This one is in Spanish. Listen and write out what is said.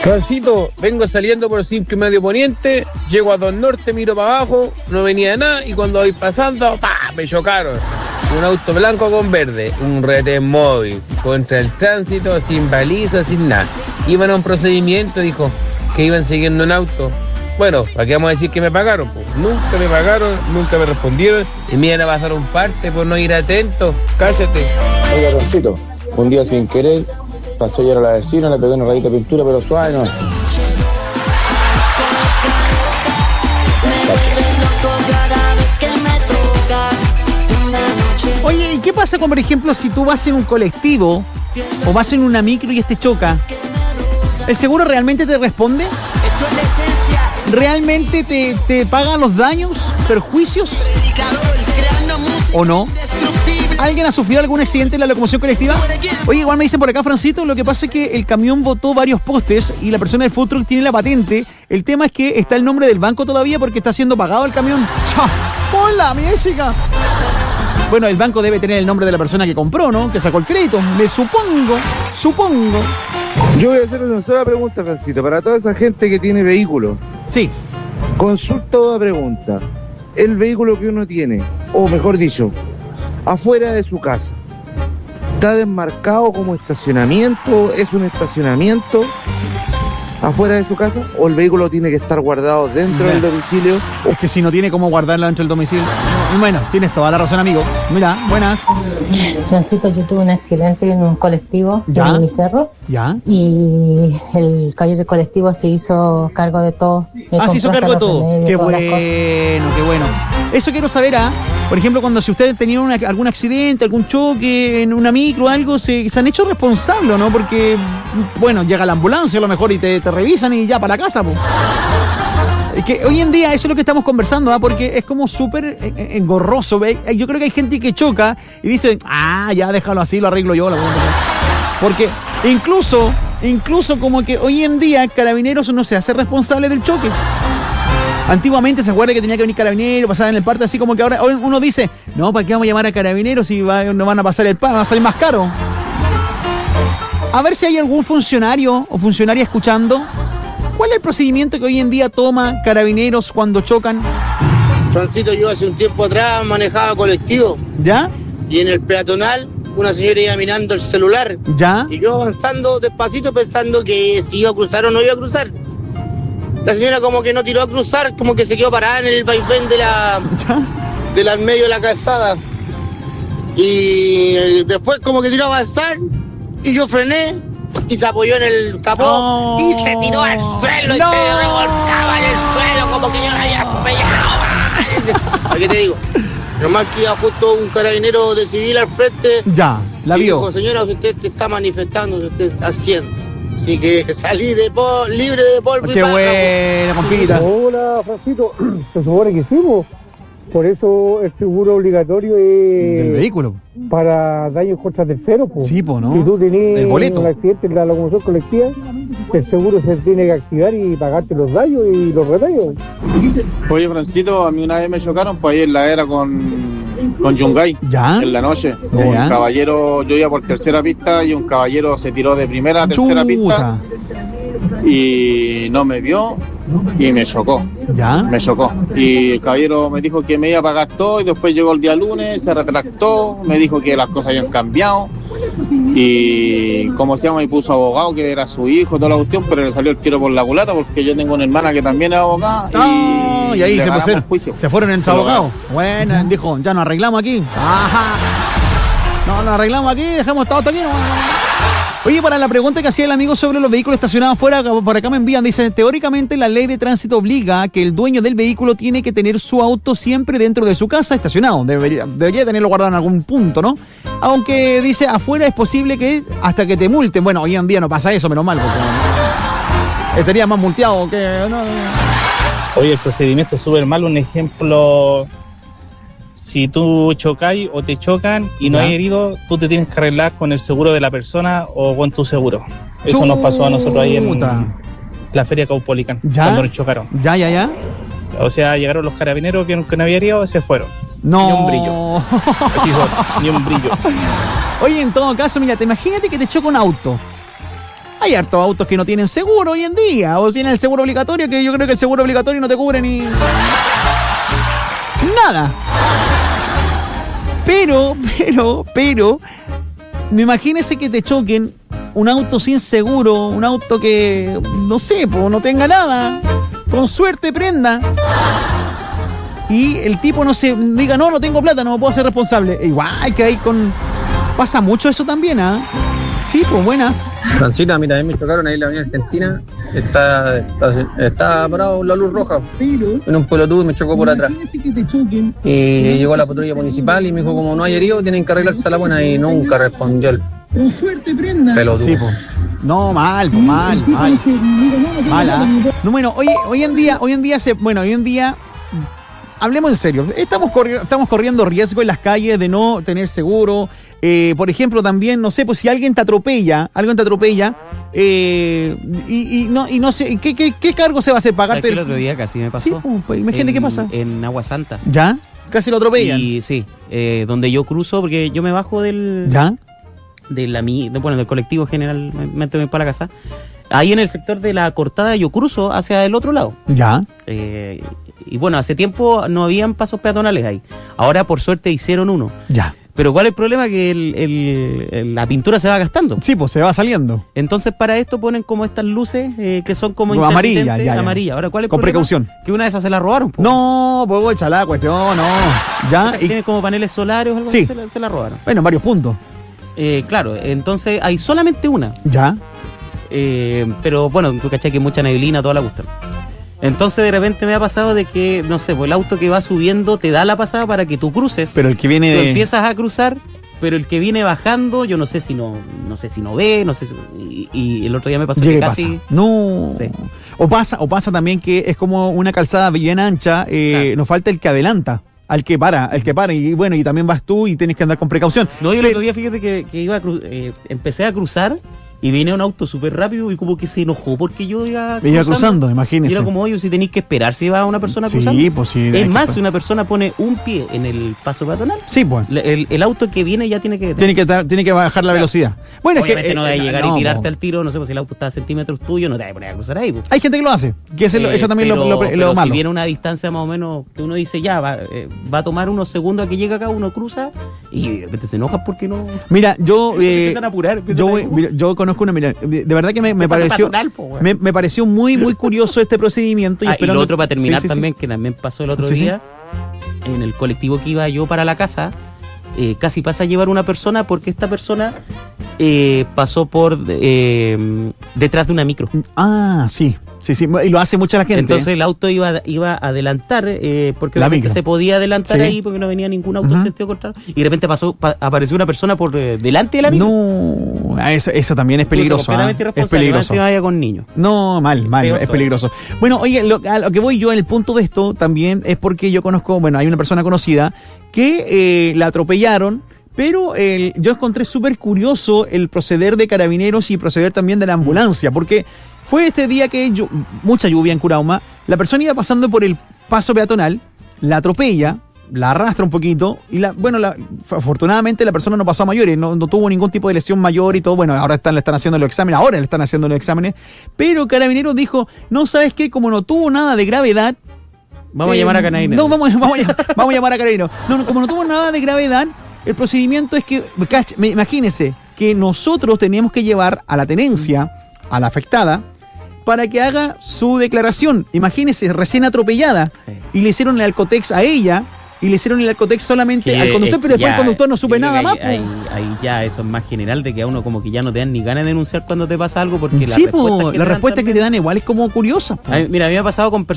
Francito, vengo saliendo por 5 y medio poniente, llego a Don Norte, miro para abajo, no venía nada y cuando voy pasando, ¡pah!, me chocaron. Un auto blanco con verde, un retén móvil, contra el tránsito, sin baliza, sin nada. Iban a un procedimiento, dijo, que iban siguiendo un auto. Bueno, ¿para qué vamos a decir que me pagaron? Pues nunca me pagaron, nunca me respondieron y me iban a pasar un parte por no ir atento. Cállate. Oiga, Roncito, un día sin querer pasó yo a la vecina, le pegué una rayita de pintura, pero suave no. Oye, ¿y qué pasa con, por ejemplo, si tú vas en un colectivo o vas en una micro y este choca? ¿El seguro realmente te responde? ¿Realmente te pagan los daños, perjuicios? ¿O no? ¿Alguien ha sufrido algún accidente en la locomoción colectiva? Oye, igual me dicen por acá, Francito, lo que pasa es que el camión botó varios postes y la persona del food truck tiene la patente. El tema es que está el nombre del banco todavía porque está siendo pagado el camión. ¡Chao! ¡Hola, México! Bueno, el banco debe tener el nombre de la persona que compró, ¿no? Que sacó el crédito. Me supongo. Yo voy a hacer una sola pregunta, Francito, para toda esa gente que tiene vehículo. Sí. Consulta o pregunta. El vehículo que uno tiene, o mejor dicho, afuera de su casa, ¿está desmarcado como estacionamiento? ¿Es un estacionamiento afuera de su casa? ¿O el vehículo tiene que estar guardado dentro del domicilio? Es que si no tiene cómo guardarlo dentro del domicilio. Bueno, tienes toda la razón, amigo. Mira, buenas. Francito, yo tuve un accidente en un colectivo ¿Ya? en mi cerro. ¿Ya? Y el caballero del colectivo se hizo cargo de todo. Se hizo cargo de todo. Qué bueno. Eso quiero saber, por ejemplo, cuando si ustedes tenían algún accidente, algún choque en una micro, algo, se han hecho responsables, ¿no? Porque, bueno, llega la ambulancia a lo mejor y te revisan y ya para la casa, pues. Es que hoy en día eso es lo que estamos conversando, porque es como súper engorroso. Yo creo que hay gente que choca y dice, ya déjalo así, lo arreglo yo. Porque incluso como que hoy en día Carabineros no se hace responsable del choque. Antiguamente se acuerda que tenía que venir Carabineros, pasar en el parte, así como que ahora uno dice, no, ¿para qué vamos a llamar a Carabineros si no van a pasar el pan? Va a salir más caro. A ver si hay algún funcionario o funcionaria escuchando. ¿Cuál es el procedimiento que hoy en día toma Carabineros cuando chocan? Francito, yo hace un tiempo atrás manejaba colectivo. ¿Ya? Y en el peatonal una señora iba mirando el celular. ¿Ya? Y yo avanzando despacito pensando que si iba a cruzar o no iba a cruzar. La señora como que no tiró a cruzar, como que se quedó parada en el vaivén del medio de la calzada. Y después como que tiró a avanzar y yo frené y se apoyó en el capó y se tiró al suelo y se revolcaba en el suelo como que yo la había atropellado. ¿A qué te digo? Nomás que iba justo un carabinero de civil al frente. Ya, la vio. Dijo, señora, usted te está manifestando, usted está haciendo. Así que salí libre de polvo y qué paja. buena, compita. Hola, Francito. Se supone que hicimos. Por eso el seguro obligatorio es... ¿Del vehículo? Para daños contra terceros, pues. Sí, pues, ¿no? Si tú tenés el boleto. un accidente en la locomoción colectiva, el seguro se tiene que activar y pagarte los daños y los redaños. Oye, Francito, a mí una vez me chocaron, pues ahí en la era con Yungay. ¿Ya? En la noche. ¿Ya? Un caballero, yo iba por tercera pista y un caballero se tiró de primera a tercera pista y no me vio y me chocó. ¿Ya? Me chocó. Y el caballero me dijo que me iba a pagar todo y después llegó el día lunes, se retractó, me dijo que las cosas habían cambiado y ¿cómo se llama? Y puso abogado, que era su hijo, toda la cuestión, pero le salió el tiro por la culata porque yo tengo una hermana que también es abogada y ahí se fueron entre abogados. Bueno, dijo, ya nos arreglamos aquí. Ajá. No, nos arreglamos aquí, dejamos todo aquí. Oye, para la pregunta que hacía el amigo sobre los vehículos estacionados afuera, por acá me envían, dice, teóricamente la ley de tránsito obliga a que el dueño del vehículo tiene que tener su auto siempre dentro de su casa estacionado, debería tenerlo guardado en algún punto, ¿no? Aunque dice, afuera es posible que hasta que te multen. Bueno, hoy en día no pasa eso, menos mal, porque estaría más multeado que... No. Oye, el procedimiento es súper malo, un ejemplo... Si tú chocáis o te chocan y no hay herido, tú te tienes que arreglar con el seguro de la persona o con tu seguro. Eso nos pasó a nosotros ahí en la feria Caupolicán, cuando nos chocaron. Ya. O sea, llegaron los carabineros que no había herido, se fueron. No. Ni un brillo. Así son, ni un brillo. Oye, en todo caso, mira, imagínate que te choca un auto. Hay hartos autos que no tienen seguro hoy en día, o tienen el seguro obligatorio, que yo creo que el seguro obligatorio no te cubre ni nada. Pero, imagínese que te choquen un auto sin seguro, un auto que, no sé, pues no tenga nada, con suerte prenda, y el tipo no se diga, no tengo plata, no me puedo hacer responsable. Igual que ahí pasa mucho eso también, ¿ah? Sí, pues buenas. Francina, mira, a mí me chocaron ahí en la avenida Argentina. Está parado la luz roja. En un pelotudo y me chocó por atrás. Y llegó la patrulla municipal y me dijo, como no hay herido, tienen que arreglarse a la buena. Y nunca respondió el pelotudo. Sí, pues. No, mal. Mala. No, bueno, hoy en día hablemos en serio. Estamos corriendo riesgo en las calles de no tener seguro. Por ejemplo, también, no sé, pues si alguien te atropella, y no sé, ¿qué cargo se va a hacer? ¿Pagarte? El otro día casi me pasó. Sí, pues imagínate qué pasa. En Agua Santa. ¿Ya? Casi lo atropellan. Y sí, donde yo cruzo, porque yo me bajo del... ¿Ya? Del colectivo generalmente me voy para la casa. Ahí en el sector de la cortada yo cruzo hacia el otro lado. ¿Ya? Y bueno, hace tiempo no habían pasos peatonales ahí. Ahora por suerte hicieron uno. Ya. Pero ¿cuál es el problema? Que la pintura se va gastando. Sí, pues se va saliendo. Entonces para esto ponen como estas luces que son como amarilla. Ahora, ¿cuál es el con problema? Precaución. Que una de esas se la robaron. Po. No, pues échala la cuestión, no. Ya. Tiene como paneles solares o algo sí. así, se la robaron. Bueno, en varios puntos. Claro, entonces hay solamente una. Ya. Pero bueno, tú cachai que mucha neblina, toda la cuestión. Entonces de repente me ha pasado de que, no sé, pues el auto que va subiendo te da la pasada para que tú cruces. Pero el que viene tú empiezas a cruzar, pero el que viene bajando, yo no sé si no ve, no sé si, y el otro día me pasó que casi... Pasa. No. Sí. O pasa también que es como una calzada bien ancha, nos falta el que adelanta. Al que para, y bueno, y también vas tú y tienes que andar con precaución. No, yo el otro día, fíjate que iba empecé a cruzar y viene un auto súper rápido y como que se enojó porque yo iba cruzando, imagínese. Y era como, oye, si tenéis que esperar si va una persona cruzando. Sí, pues sí. Es más, si una persona pone un pie en el paso peatonal, sí, pues. El auto que viene ya tiene que bajar la velocidad. Bueno, obviamente es que no debe llegar y tirarte al tiro, no sé, pues si el auto está a centímetros tuyo, no te vas a poner a cruzar ahí. Pues. Hay gente que lo hace, que eso también pero lo malo. Si viene una distancia más o menos que uno dice ya, va a tomar unos segundos a que llegue acá, uno cruza y de repente se enoja porque no... Mira, yo... empiezan a apurar. Yo conozco una... Mira, de verdad que me pareció muy, muy curioso este procedimiento. Y lo otro para terminar también, que también pasó el otro día, en el colectivo que iba yo para la casa, casi pasa a llevar una persona porque esta persona pasó por detrás de una micro. Ah, sí. Sí, y lo hace mucha la gente. Entonces el auto iba a adelantar, porque obviamente se podía adelantar ahí porque no venía ningún auto en sentido contrario. Y de repente apareció una persona por delante de la micro. No, eso también es peligroso. Es peligroso. No vaya con niños. No, mal, es peligroso. Bueno, oye, a lo que voy yo, el punto de esto también es porque yo conozco, bueno, hay una persona conocida que la atropellaron. Pero yo encontré súper curioso el proceder de carabineros y proceder también de la ambulancia, porque fue este día que mucha lluvia en Curauma, la persona iba pasando por el paso peatonal, la atropella, la arrastra un poquito, y afortunadamente la persona no pasó a mayores, no tuvo ningún tipo de lesión mayor y todo. Bueno, ahora le están haciendo los exámenes, pero Carabineros dijo, no, ¿sabes qué? Como no tuvo nada de gravedad, vamos a llamar a Carabineros. No, vamos a llamar a Carabineros. No, como no tuvo nada de gravedad, el procedimiento es que, imagínese, que nosotros teníamos que llevar a la tenencia, a la afectada, para que haga su declaración. Imagínese, recién atropellada, y le hicieron el alcotex a ella, y le hicieron el alcotex solamente al conductor, pero después el conductor no supe nada más. Ahí ya eso es más general, de que a uno como que ya no te dan ni ganas de denunciar cuando te pasa algo, porque la respuesta que te dan igual es como curiosa. Mira, a mí me ha pasado con personas